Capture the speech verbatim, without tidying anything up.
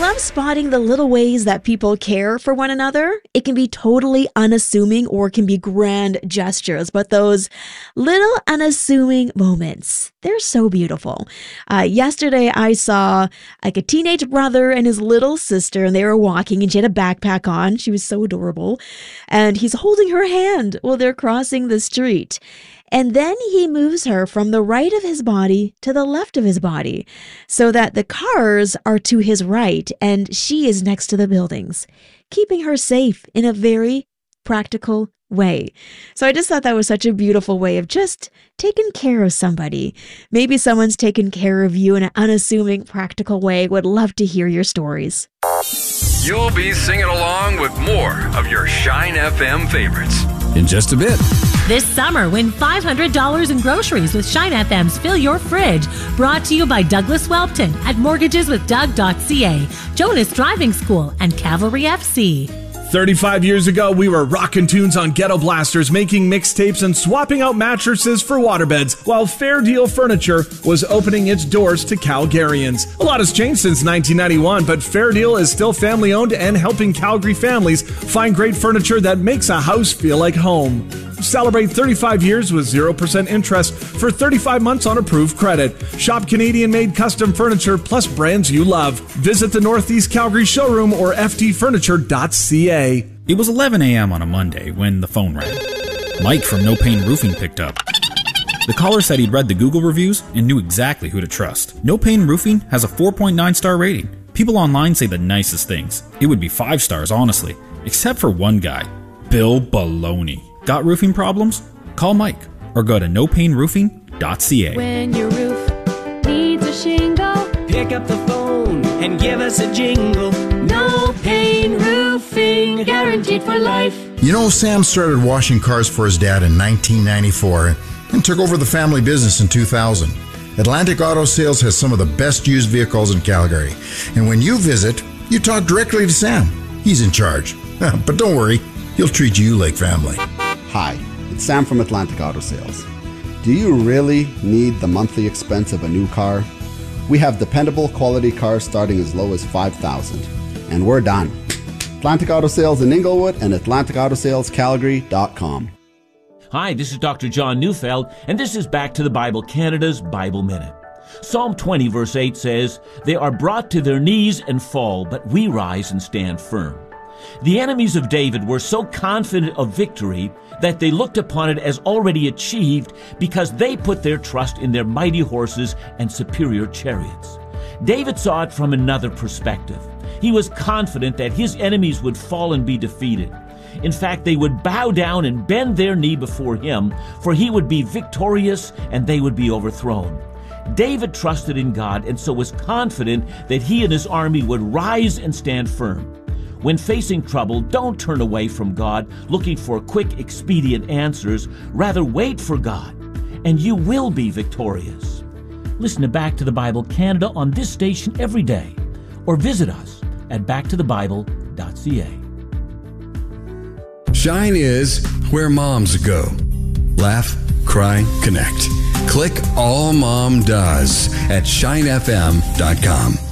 love spotting the little ways that people care for one another. It can be totally unassuming or it can be grand gestures, but those little unassuming moments, they're so beautiful. Uh, yesterday, I saw like a teenage brother and his little sister, and they were walking, and she had a backpack on. She was so adorable. And he's holding her hand while they're crossing the street. And then he moves her from the right of his body to the left of his body so that the cars are to his right and she is next to the buildings, keeping her safe in a very practical way. So I just thought that was such a beautiful way of just taking care of somebody. Maybe someone's taken care of you in an unassuming, practical way. Would love to hear your stories. You'll be singing along with more of your Shine F M favorites in just a bit. This summer, win five hundred dollars in groceries with Shine F M's Fill Your Fridge. Brought to you by Douglas Welpton at mortgages with doug dot c a, Jonas Driving School, and Cavalry F C. thirty-five years ago, we were rocking tunes on Ghetto Blasters, making mixtapes and swapping out mattresses for waterbeds, while Fair Deal Furniture was opening its doors to Calgarians. A lot has changed since nineteen ninety-one, but Fair Deal is still family-owned and helping Calgary families find great furniture that makes a house feel like home. Celebrate thirty-five years with zero percent interest for thirty-five months on approved credit. Shop Canadian-made custom furniture plus brands you love. Visit the Northeast Calgary showroom or f d furniture dot c a. It was eleven a.m. on a Monday when the phone rang. Mike from No Pain Roofing picked up. The caller said he'd read the Google reviews and knew exactly who to trust. No Pain Roofing has a four point nine star rating. People online say the nicest things. It would be five stars, honestly. Except for one guy, Bill Baloney. Got roofing problems? Call Mike or go to no pain roofing dot c a. When your roof needs a shingle, pick up the phone and give us a jingle. No Pain Roofing, guaranteed for life. You know, Sam started washing cars for his dad in nineteen ninety-four and took over the family business in two thousand. Atlantic Auto Sales has some of the best used vehicles in Calgary. And when you visit, you talk directly to Sam. He's in charge. But don't worry, he'll treat you like family. Hi, it's Sam from Atlantic Auto Sales. Do you really need the monthly expense of a new car? We have dependable quality cars starting as low as five thousand dollars. And we're done. Atlantic Auto Sales in Inglewood and atlantic auto sales calgary dot com. Hi, this is Doctor John Neufeld, and this is Back to the Bible Canada's Bible Minute. Psalm twenty verse eight says, "They are brought to their knees and fall, but we rise and stand firm." The enemies of David were so confident of victory that they looked upon it as already achieved because they put their trust in their mighty horses and superior chariots. David saw it from another perspective. He was confident that his enemies would fall and be defeated. In fact, they would bow down and bend their knee before him, for he would be victorious and they would be overthrown. David trusted in God and so was confident that he and his army would rise and stand firm. When facing trouble, don't turn away from God looking for quick, expedient answers. Rather, wait for God, and you will be victorious. Listen to Back to the Bible Canada on this station every day, or visit us at back to the bible dot c a. Shine is where moms go. Laugh, cry, connect. Click All Mom Does at shine f m dot com.